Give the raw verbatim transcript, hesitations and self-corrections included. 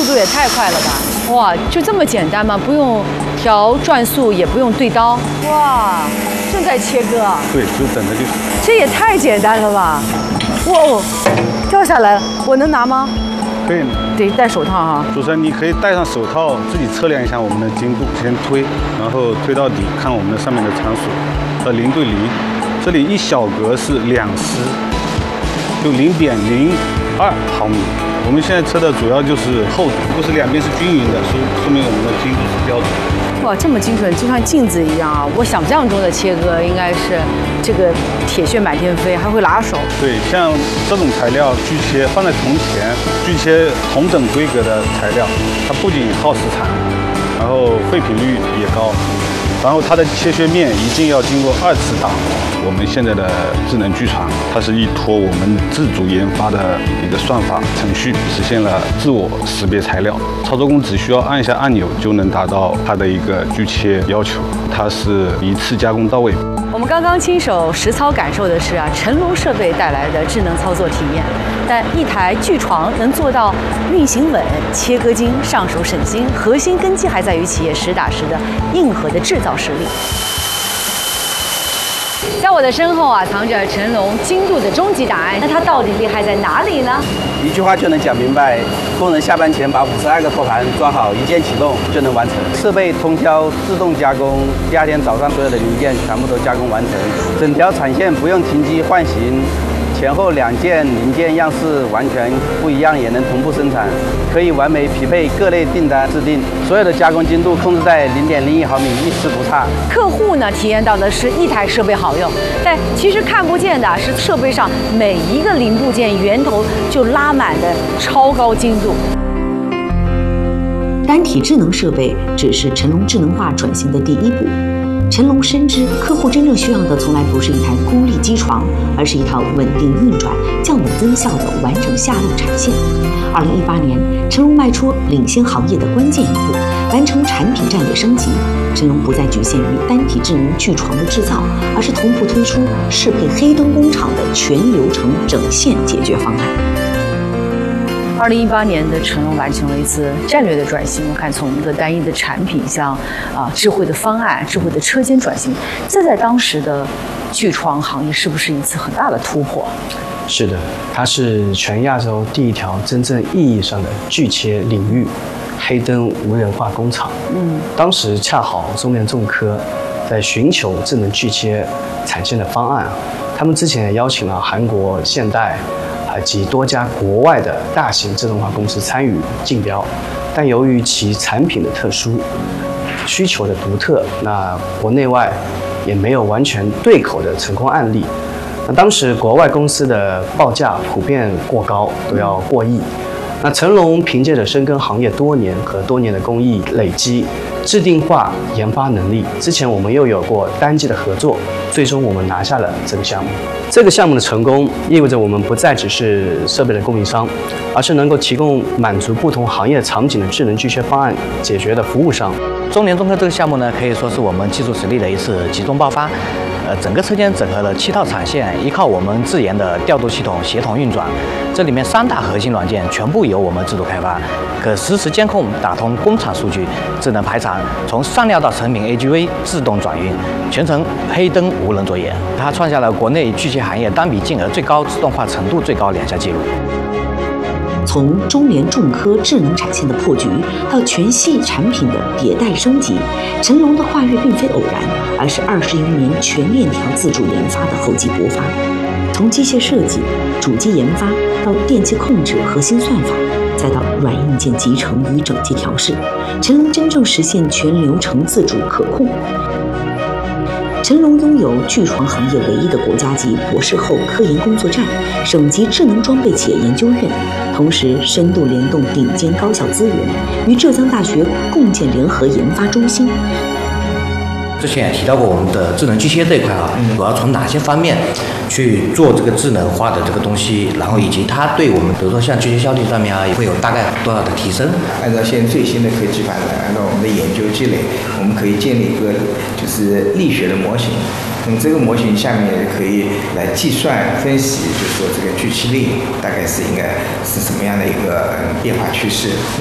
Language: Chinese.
速度也太快了吧！哇，就这么简单吗？不用调转速，也不用对刀。哇，正在切割啊！ 对，就等着就是。 这也太简单了吧！哇哦，掉下来了，我能拿吗？ 可以。 得戴手套哈。 主持人，你可以戴上手套，自己测量一下我们的精度，先推，然后推到底，看我们的上面的参数，到零对零，这里一小格是两丝，就零点零二毫米。我们现在测的主要就是厚度，如果是两边是均匀的，说说明我们的精度是标准的。 哇，这么精准，就像镜子一样啊！我想象中的切割应该是这个铁血满天飞，还会拉手。 对，像这种材料锯切放在铜前，锯切同等规格的材料，它不仅耗时长，然后废品率也高，然后它的切削面一定要经过二次打磨。我们现在的智能锯床，它是依托我们自主研发的一个算法程序，实现了自我识别材料。操作工只需要按一下按钮就能达到它的一个锯切要求，它是一次加工到位。 我们刚刚亲手实操感受的是啊，成龙设备带来的智能操作体验。但一台锯床能做到运行稳、切割精、上手省心，核心根基还在于企业实打实的硬核的制造实力。在我的身后啊，藏着成龙精度的终极答案。那它到底厉害在哪里呢？ 一句话就能讲明白：工人下班前把五十二个托盘装好，一键启动就能完成。设备通宵自动加工，第二天早上所有的零件全部都加工完成。整条产线不用停机换型，前后两件零件样式完全不一样，也能同步生产，可以完美匹配各类订单制定。所有的加工精度控制在零点零一毫米，一丝不差。 客户呢体验到的是一台设备好用，但其实看不见的是设备上每一个零部件源头就拉满的超高精度。 单体智能设备只是成龙智能化转型的第一步。成龙深知，客户真正需要的从来不是一台孤立机床，而是一套稳定运转、降本增效的完整下路产线。二零一八年，成龙迈出领先行业的关键一步，完成产品战略升级。成龙不再局限于单体智能锯床的制造，而是同步推出适配黑灯工厂的全流程整线解决方案。 二零一八年的成龙完成了一次战略的转型，我看从一个单一的产品向啊智慧的方案、智慧的车间转型，这在当时的锯床行业是不是一次很大的突破？ 是的，它是全亚洲第一条真正意义上的锯切领域黑灯无人化工厂。嗯，当时恰好中联重科在寻求智能锯切产线的方案，他们之前也邀请了韩国现代以及多家国外的大型自动化公司参与竞标，但由于其产品的特殊、需求的独特，那国内外也没有完全对口的成功案例。那当时国外公司的报价普遍过高，都要过亿。那成龙凭借着深耕行业多年和多年的工艺累积、制定化研发能力，之前我们又有过单机的合作，最终我们拿下了这个项目。这个项目的成功意味着我们不再只是设备的供应商，而是能够提供满足不同行业场景的智能锯切方案解决的服务商。 中联重科这个项目呢，可以说是我们技术实力的一次集中爆发。呃，整个车间整合了七套产线，依靠我们自研的调度系统协同运转。这里面三大核心软件全部由我们自主开发，可实时监控、打通工厂数据、智能排查，从上料到成品 A G V 自动转运，全程黑灯无人作业。它创下了国内锯切行业单笔金额最高、自动化程度最高两项纪录。 从中联重科智能产线的破局到全系产品的迭代升级，成龙的跨越并非偶然，而是二十余年全链条自主研发的厚积薄发。从机械设计、主机研发到电气控制核心算法，再到软硬件集成与整机调试，成龙真正实现全流程自主可控。成龙拥有锯床行业唯一的国家级博士后科研工作站、省级智能装备企业研究院，同时深度联动顶尖高校资源，与浙江大学共建联合研发中心。 之前也提到过我们的智能锯切这一块啊，主要从哪些方面去做这个智能化的这个东西，然后以及它对我们，比如说像锯切效率上面啊，也会有大概多少的提升？ 按照现在最新的科技发展，按照我们的研究积累，我们可以建立一个就是力学的模型。那么这个模型下面也可以来计算分析，就是说这个锯切力大概是应该是什么样的一个变化趋势。